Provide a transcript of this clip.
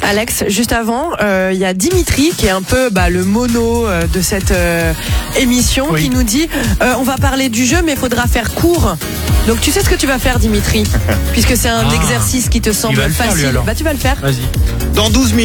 Alex, juste avant, il y a Dimitri qui est un peu le mono de cette émission, qui nous dit on va parler du jeu mais il faudra faire court. Donc tu sais ce que tu vas faire, Dimitri, puisque c'est un exercice qui te semble Il va le faire, facile. lui, alors. Tu vas le faire. Vas-y. Dans 12 minutes.